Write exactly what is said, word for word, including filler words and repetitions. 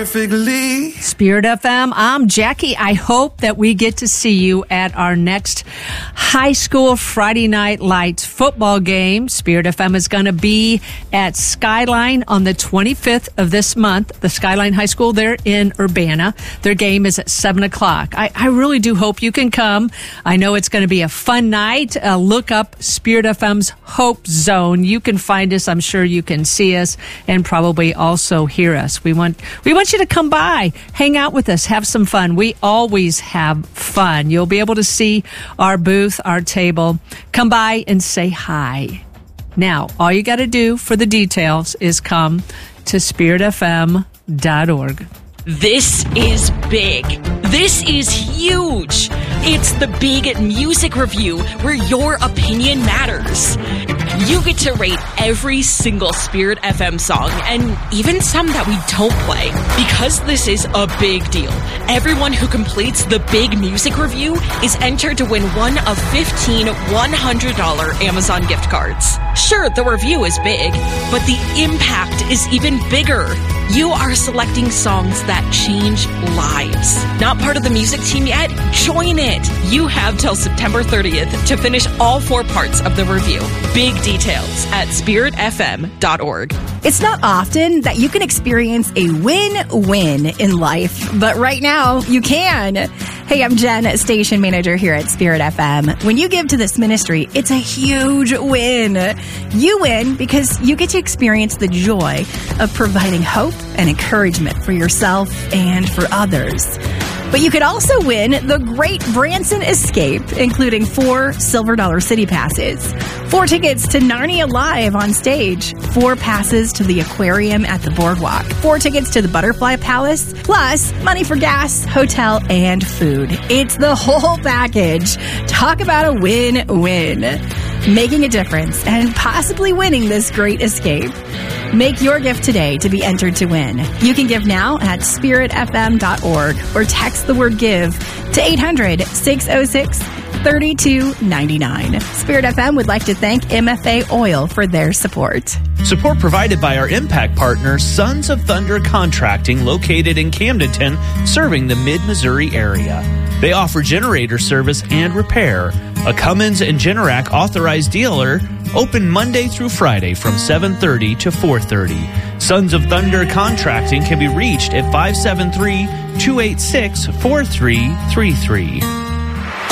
perfectly. Spirit F M, I'm Jackie. I hope that we get to see you at our next high school Friday Night Lights football game. Spirit F M is going to be at Skyline on the twenty-fifth of this month. The Skyline High School there in Urbana. Their game is at seven o'clock. I, I really do hope you can come. I know it's going to be a fun night. Uh, look up Spirit F M's Hope Zone. You can find us. I'm sure you can see us and probably also hear us. We want we want you to come by, hang out with us, have some fun. We always have fun. You'll be able to see our booth, our table. Come by and say hi. Now, all you got to do for the details is come to spirit f m dot org. This is big. This is huge. It's the Big Music Review where your opinion matters. You get to rate every single Spirit F M song and even some that we don't play. Because this is a big deal, everyone who completes the Big Music Review is entered to win one of fifteen one hundred dollars Amazon gift cards. Sure, the review is big, but the impact is even bigger. You are selecting songs that change lives. Not part of the music team yet? Join it. You have till September thirtieth to finish all four parts of the review. Big details at spirit f m dot org. It's not often that you can experience a win-win in life, but right now you can. Hey, I'm Jen, station manager here at Spirit F M. When you give to this ministry, it's a huge win. You win because you get to experience the joy of providing hope and encouragement for yourself and for others. But you could also win the Great Branson Escape, including four Silver Dollar City passes, four tickets to Narnia Live on stage, four passes to the aquarium at the boardwalk, four tickets to the Butterfly Palace, plus money for gas, hotel, and food. It's the whole package. Talk about a win-win. Making a difference and possibly winning this great escape. Make your gift today to be entered to win. You can give now at spirit f m dot org or text the word GIVE to eight hundred, six oh six, three two nine nine. Spirit F M would like to thank M F A Oil for their support. Support provided by our impact partner, Sons of Thunder Contracting, located in Camdenton, serving the mid-Missouri area. They offer generator service and repair. A Cummins and Generac authorized dealer, open Monday through Friday from seven thirty to four thirty. Sons of Thunder Contracting can be reached at five seven three, two eight six, four three three three.